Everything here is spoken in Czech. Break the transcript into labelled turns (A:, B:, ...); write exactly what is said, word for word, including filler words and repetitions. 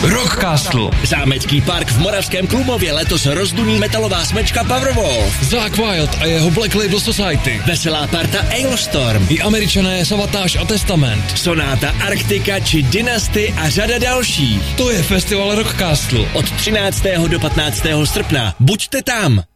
A: Rockcastle.
B: Zámecký park v Moravském Klumově letos rozduní metalová smečka Powerwolf.
A: Zakk Wylde a jeho Black Label Society.
B: Veselá parta Ailstorm.
A: I Američané Savatage a Testament.
B: Sonáta Arktika či Dynasty a řada dalších.
A: To je festival Rockcastle.
B: Od třináctého do patnáctého srpna. Buďte tam.